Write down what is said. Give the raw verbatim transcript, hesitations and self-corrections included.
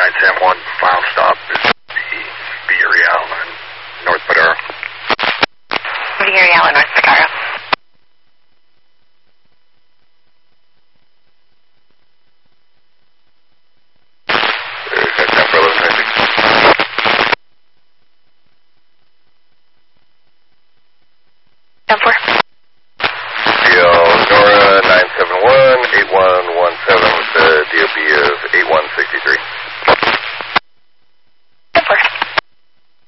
nine seven one, final stop is the Villarreal in North Padaro. Villarreal in North Padaro. ten four. Nora nine seven one, eight one one seven with the D O B of eight one six three.